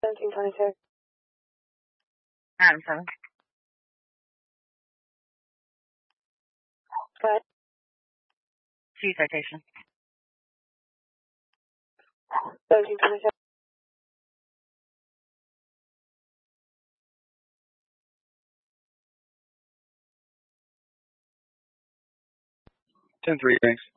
1722. Adam 7. Go ahead. C citation. 1727. Ten three, thanks.